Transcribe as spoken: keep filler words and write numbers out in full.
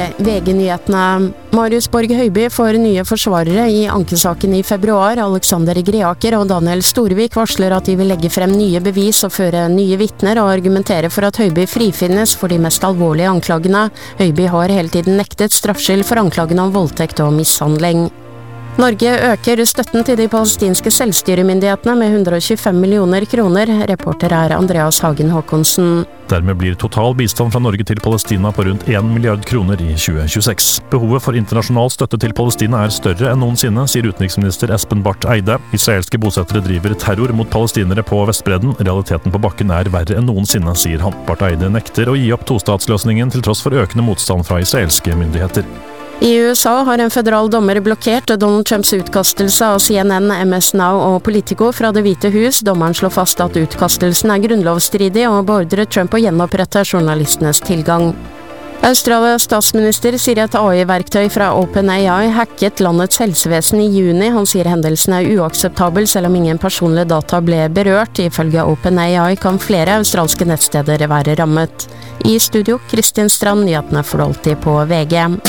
V G-nyhetene. Marius Borg Høiby får nye forsvarere i ankesaken i februar. Alexander Greaker og Daniel Storvik varsler at de vil legge frem nye bevis og føre nye vitner og argumentere for at Høiby frifinnes for de mest alvorlige anklagene. Høiby har hele tiden nektet straffskyld for anklagene om voldtekt og mishandling. Norge øker støtten til de palestinske selvstyremyndighetene med hundre og tjuefem millioner kroner. Reporter er Andreas Hagen Håkonsen. Dermed blir total bistand fra Norge til Palestina på rundt en milliard kroner i tjue tjueseks. Behovet for internasjonal støtte til Palestina er større enn noensinne, sier utenriksminister Espen Barth Eide. Israelske bosettere driver terror mot palestinere på Vestbredden. Realiteten på bakken er verre enn noensinne, sier han. Barth Eide nekter å gi opp tostatsløsningen til tross for økende motstand fra israelske myndigheter. I U S A har en federal dommer blokkert Donald Trumps utkastelse av C N N, M S Now og Politico fra Det hvite hus. Dommeren slår fast at utkastelsen er grunnlovsstridig og beordrer Trump å gjenopprette journalistenes tilgang. Australias statsminister sier et A I-verktøy fra OpenAI hacket landets helsevesen i juni. Han sier hendelsen er uakseptabel selv om ingen personlige data ble berørt. Ifølge OpenAI kan flere australske nettsteder være rammet. I studio, Kristin Strand, nyhetene for alltid på V G.